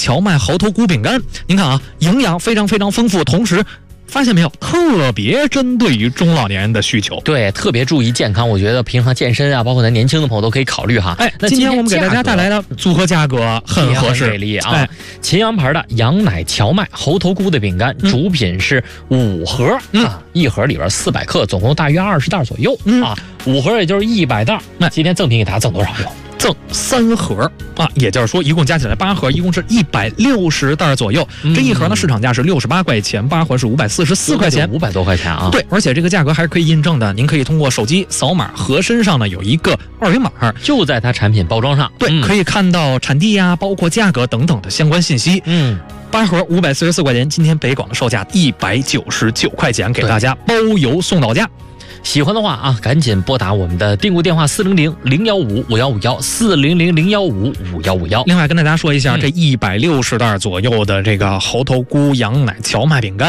荞麦猴头菇饼干。您看啊，营养非常非常丰富，同时发现没有，特别针对于中老年人的需求。 对，特别注意健康。我觉得平常健身啊，包括咱年轻的朋友都可以考虑哈。 那今天我们给大家带来的组合价格很合适， 给力啊！秦阳牌的羊奶荞麦猴头菇的饼干，主品是5盒啊，一盒里边400克，总共大约20袋左右啊，5盒也就是100袋。那今天赠品给大家赠多少哟？ 赠3盒啊，也就是说一共加起来8盒，一共是160袋左右。这一盒呢，市场价是68块钱，8盒是544块钱 ，500多块钱啊。 对，而且这个价格还是可以印证的，您可以通过手机扫码，盒身上呢有一个2维码， 就在它产品包装上， 对，可以看到产地呀，包括价格等等的相关信息。8盒544块钱，今天北广的售价199块钱，给大家包邮送到家。 喜欢的话啊，赶紧拨打我们的订购电话400-0155-5151，400-0155-5151。 另外跟大家说一下，这160袋左右的这个猴头菇羊奶荞麦饼干。